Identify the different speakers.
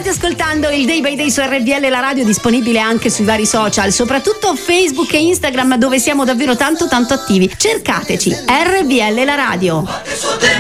Speaker 1: State ascoltando il Day by Day su RVL, la radio, disponibile anche sui vari social, soprattutto Facebook e Instagram, dove siamo davvero tanto attivi. Cercateci, RVL la radio.